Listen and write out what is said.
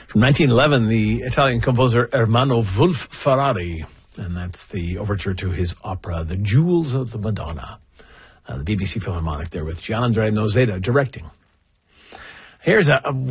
From 1911, the Italian composer Ermanno Wolf Ferrari, and that's the overture to his opera, The Jewels of the Madonna. The BBC Philharmonic there with Gianandrea Noseda directing. Here's a